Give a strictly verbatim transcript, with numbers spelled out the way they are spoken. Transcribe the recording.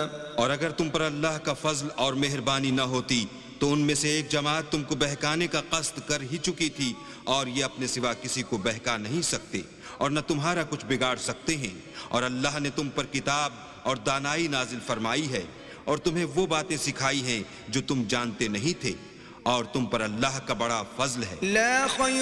और अगर तुम पर अल्लाह का फजल और मेहरबानी न होती तो उनमें से एक जमात तुमको बहकाने का कस्द कर ही चुकी थी, और ये अपने सिवा किसी को बहका नहीं सकते और न तुम्हारा कुछ बिगाड़ सकते हैं। और अल्लाह ने तुम पर किताब और दानाई नाजिल फरमाई है और तुम्हें वो बातें सिखाई हैं जो तुम जानते नहीं थे, और तुम पर अल्लाह का बड़ा फजल है।